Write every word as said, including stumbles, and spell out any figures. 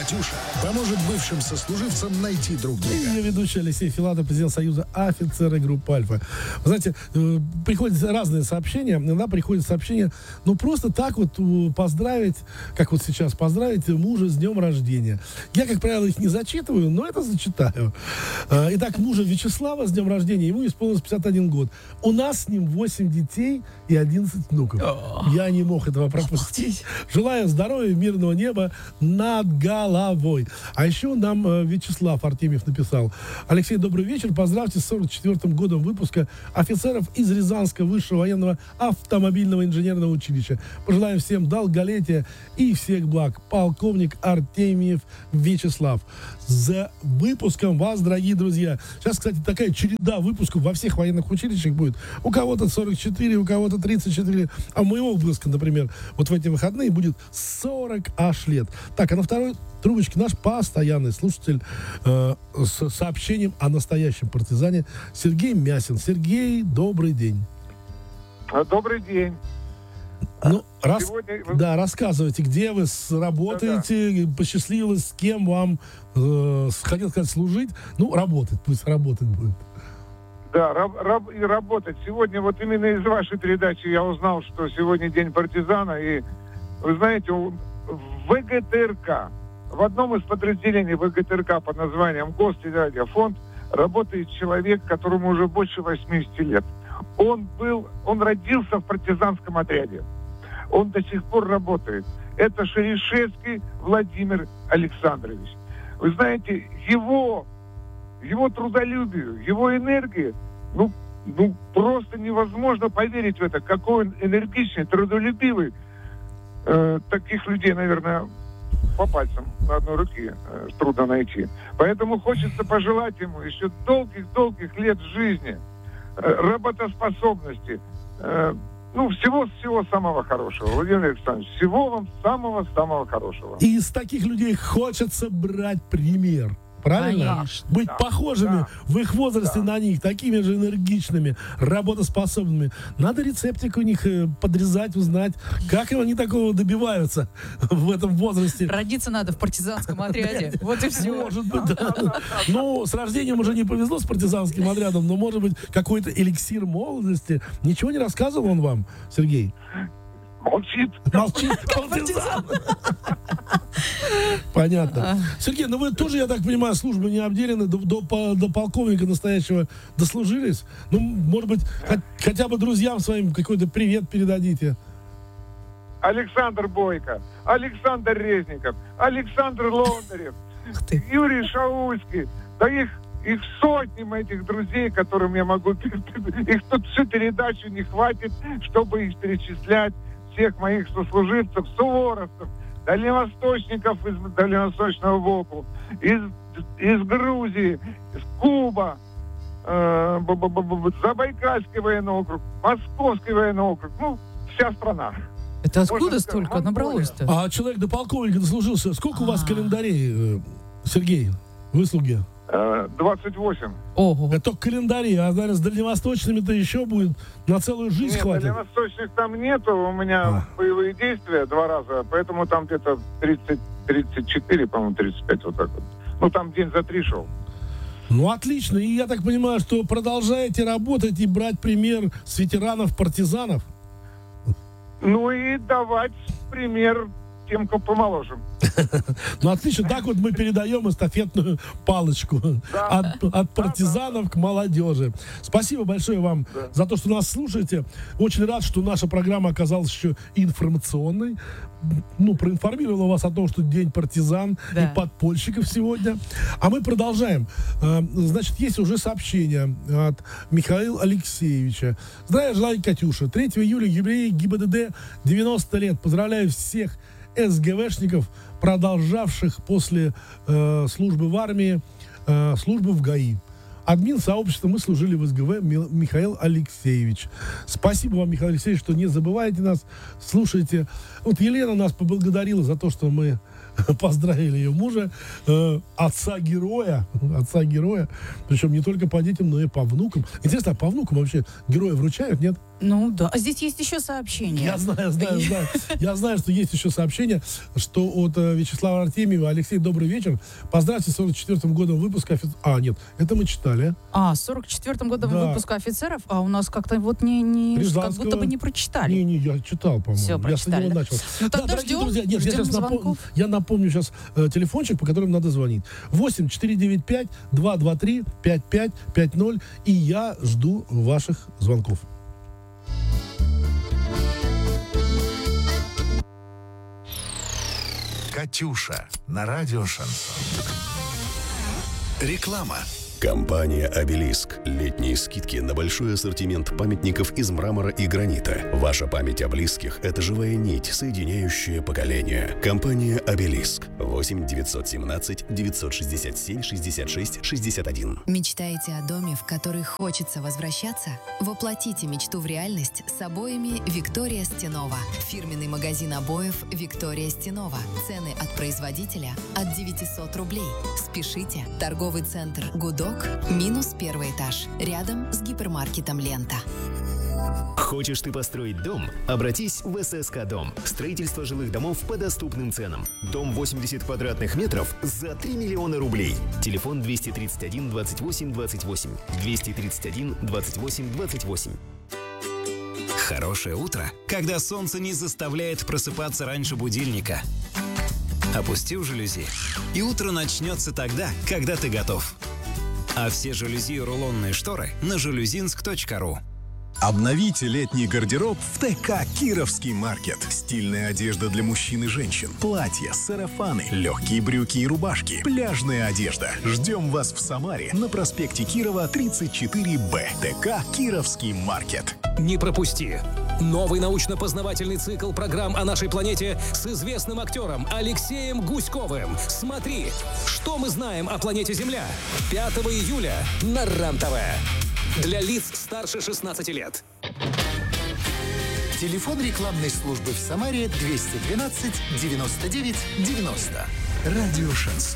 Катюша поможет бывшим сослуживцам найти друг друга. И я ведущий Алексей Филатов, президент Союза офицеров группы «Альфа». Вы знаете, э, приходят разные сообщения. Иногда приходят сообщения, ну, просто так вот э, поздравить, как вот сейчас, поздравить мужа с днем рождения. Я, как правило, их не зачитываю, но это зачитаю. Э, итак, мужа Вячеслава с днем рождения. Ему исполнилось пятьдесят один год. У нас с ним восемь детей и одиннадцать внуков. Я не мог этого пропустить. Желаю здоровья, мирного неба над головой. А еще нам э, Вячеслав Артемьев написал: Алексей, добрый вечер. Поздравьте с сорок четвёртым годом выпуска офицеров из Рязанского высшего военного автомобильного инженерного училища. Пожелаем всем долголетия и всех благ. Полковник Артемьев Вячеслав. За выпуском вас, дорогие друзья. Сейчас, кстати, такая череда выпусков во всех военных училищах будет. У кого-то сорок четыре, у кого-то тридцать четыре. А у моего выпуска, например, вот в эти выходные будет сорок аж лет. Так, а на второй трубочке наш постоянный слушатель э, с сообщением о настоящем партизане Сергей Мясин. Сергей, добрый день. Добрый день. Ну, рас... Сегодня... да, рассказывайте, где вы работаете, да-да. Посчастливилось, с кем вам, э, хотел сказать, служить. Ну, работать, пусть работать будет. Да, раб, раб, и работать. Сегодня вот именно из вашей передачи я узнал, что сегодня день партизана. И вы знаете, в ВГТРК, в одном из подразделений ВГТРК под названием Гостелерадиофонд работает человек, которому уже больше восьмидесяти лет. Он был, он родился в партизанском отряде. Он до сих пор работает. Это Шерешевский Владимир Александрович. Вы знаете, его, его трудолюбию, его энергии, ну, ну, просто невозможно поверить в это. Какой он энергичный, трудолюбивый. Э, таких людей, наверное, по пальцам на одной руке э, трудно найти. Поэтому хочется пожелать ему еще долгих-долгих лет жизни, работоспособности, э, ну, всего-всего самого хорошего. Владимир Александрович, всего вам самого-самого хорошего. И из таких людей хочется брать пример. Правильно? Конечно. Быть да, похожими да, в их возрасте да. на них, такими же энергичными, работоспособными. Надо рецептик у них подрезать, узнать, как они такого добиваются в этом возрасте. Родиться надо в партизанском отряде. Вот и все. Может быть, да. Ну, с рождением уже не повезло с партизанским отрядом, но, может быть, какой-то эликсир молодости. Ничего не рассказывал он вам, Сергей? Молчит. Молчит, партизан. Понятно. Сергей, ну вы тоже, я так понимаю, службы не обделены, до, до, до полковника настоящего дослужились. Ну, может быть, хоть, хотя бы друзьям своим какой-то привет передадите. Александр Бойко, Александр Резников, Александр Лондарев, Юрий Шаульский. Да их, их сотни этих друзей, которым я могу... Их тут всю передачу не хватит, чтобы их перечислять. Всех моих сослуживцев, суворовцев, дальневосточников из Дальневосточного ВОПу, из, из Грузии, из Куба, э, Забайкальский военный округ, Московский военный округ, ну, вся страна. Это откуда Можно столько сказать, набралось-то? А человек до полковника дослужился. Сколько у вас календарей, Сергей, выслуги? двадцать восемь. Ого. Это только календари, а, наверное, с дальневосточными-то еще будет на целую жизнь Нет, хватит. дальневосточных там нету, у меня А. боевые действия два раза, поэтому там где-то тридцать, тридцать четыре, по-моему, тридцать пять, вот так вот. Ну, там день за три шел. Ну, отлично. И я так понимаю, что продолжаете работать и брать пример с ветеранов-партизанов? Ну и давать пример тем, кто помоложе. Ну, отлично. Так вот мы передаем эстафетную палочку Да. от, от партизанов да, да. к молодежи. Спасибо большое вам да. за то, что нас слушаете. Очень рад, что наша программа оказалась еще информационной. Ну, проинформировала вас о том, что День партизан да. и подпольщиков сегодня. А мы продолжаем. Значит, есть уже сообщение от Михаила Алексеевича. Здравия желаю, Катюша. третьего июля юбилей ГИБДД девяносто лет. Поздравляю всех СГВшников, продолжавших после э, службы в армии, э, службу в ГАИ. Админ сообщества «Мы служили в СГВ» Михаил Алексеевич. Спасибо вам, Михаил Алексеевич, что не забывайте нас, слушайте. Вот Елена нас поблагодарила за то, что мы поздравили ее мужа, э, отца-героя, отца-героя, причем не только по детям, но и по внукам. Интересно, а по внукам вообще героя вручают, нет? Ну да. А здесь есть еще сообщение. Я знаю, знаю, знаю. Я знаю, что есть еще сообщение, что от э, Вячеслава Артемьева. Алексей, добрый вечер. Поздравьте с сорок четвёртым годом выпуска офицеров. А, нет, это мы читали. А, с сорок четвёртым годом Да. выпуска офицеров, а у нас как-то вот не, не как Рязанского. будто бы не прочитали. Не, не, я читал, по-моему. Всё, я с прочитали, него да? начал. Ну, тогда дорогие ждем, друзья, нет, я, ждем сейчас напом- звонков. я напомню сейчас э, телефончик, по которому надо звонить. восемь четыре девять пять два два три пять пять пять ноль. И я жду ваших звонков. «Катюша» на радио «Шансон». Реклама. Компания «Обелиск». Летние скидки на большой ассортимент памятников из мрамора и гранита. Ваша память о близких – это живая нить, соединяющая поколения. Компания «Обелиск». восемь девятьсот семнадцать девятьсот шестьдесят семь шестьдесят шесть шестьдесят один. Мечтаете о доме, в который хочется возвращаться? Воплотите мечту в реальность с обоями «Виктория Стенова». Фирменный магазин обоев «Виктория Стенова». Цены от производителя от девятисот рублей. Спешите. Торговый центр «Гудок», минус первый этаж, рядом с гипермаркетом «Лента». Хочешь ты построить дом? Обратись в эс эс ка Дом. Строительство жилых домов по доступным ценам. Дом восемьдесят квадратных метров за три миллиона рублей. Телефон двести тридцать один двадцать восемь двадцать восемь. двести тридцать один двадцать восемь двадцать восемь. Хорошее утро, когда солнце не заставляет просыпаться раньше будильника. Опусти жалюзи, и утро начнется тогда, когда ты готов. А все жалюзи и рулонные шторы на жалюзинск точка ру. Обновите летний гардероб в ТК «Кировский маркет». Стильная одежда для мужчин и женщин. Платья, сарафаны, легкие брюки и рубашки. Пляжная одежда. Ждем вас в Самаре на проспекте Кирова, тридцать четыре Б. ТК «Кировский маркет». Не пропусти! Новый научно-познавательный цикл программ о нашей планете с известным актером Алексеем Гуськовым. Смотри, что мы знаем о планете Земля. пятого июля на РЕН-ТВ. Для лиц старше шестнадцати лет. Телефон рекламной службы в Самаре двести двенадцать девяносто девять девяносто. Радио «Шансон».